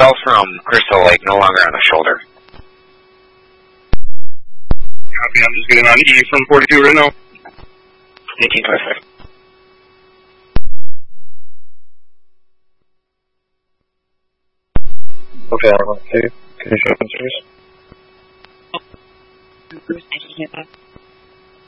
Bell from Crystal Lake, no longer on the shoulder. Copy, I'm just getting on E from 42 right now. 1826. Okay, I'm on 2. Can you show answers? Bruce, 1925.